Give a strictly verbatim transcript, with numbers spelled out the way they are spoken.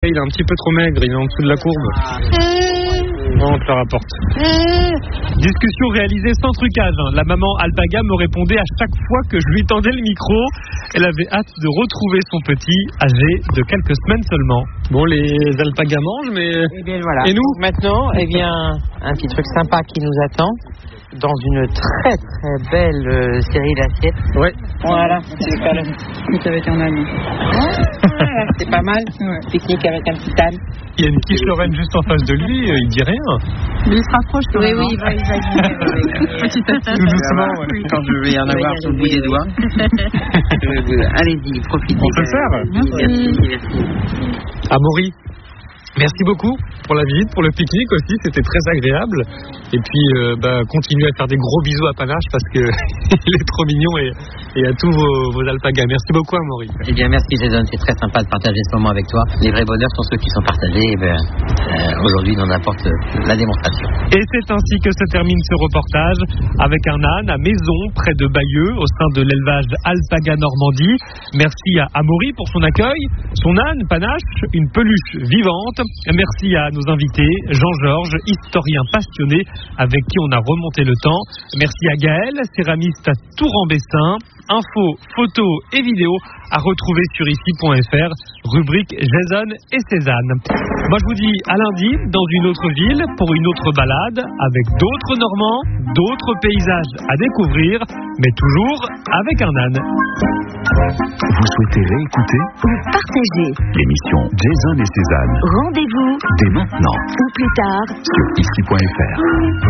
Il est un petit peu trop maigre, il est en dessous de la courbe. Non, on te le rapporte. Discussion réalisée sans trucage. La maman alpaga me répondait à chaque fois que je lui tendais le micro. Elle avait hâte de retrouver son petit, âgé de quelques semaines seulement. Bon, les alpagas mangent, mais... Eh bien, voilà. Et nous ? Maintenant, eh bien, un petit truc sympa qui nous attend dans une très très belle euh, série d'assiettes. Ouais. Voilà, c'est pas le pique-nique avec un ami. Voilà, c'est pas mal. Ouais. Pique-nique avec un petit âne. Il y a une quiche Lorraine juste en face de lui, il dit rien. Mais il se rapproche quand Oui, même. oui, il va, il va dire. Petit à petit. Tout doucement, ouais. Oui. Quand je vais en avoir sur le bout des doigts. euh, Allez-y, profitez. On peut faire. Merci, merci. Amaury, merci beaucoup pour la visite, pour le pique-nique aussi, c'était très agréable. Et puis, euh, bah, continuez à faire des gros bisous à Panache parce que il est trop mignon et, et à tous vos, vos alpagas. Merci beaucoup, Amaury. Eh bien, merci Jason, c'est très sympa de partager ce moment avec toi. Les vrais bonheurs sont ceux qui sont partagés. Et ben, euh, aujourd'hui, on apporte la démonstration. Et c'est ainsi que se termine ce reportage avec un âne à Maison, près de Bayeux, au sein de l'élevage Alpaga Normandie. Merci à Amaury pour son accueil, son âne Panache, une peluche vivante. Merci à nos invités, Jean-Georges, historien passionné avec qui on a remonté le temps. Merci à Gaël, céramiste à Tour-en-Bessin. Infos, photos et vidéos à retrouver sur ici point f r, rubrique Jason et Cézanne. Moi je vous dis à lundi dans une autre ville pour une autre balade avec d'autres Normands, d'autres paysages à découvrir, mais toujours avec un âne. Vous souhaitez réécouter ou partager l'émission Jason et Cézanne? Rendez-vous Dès maintenant ou plus tard sur ici point f r.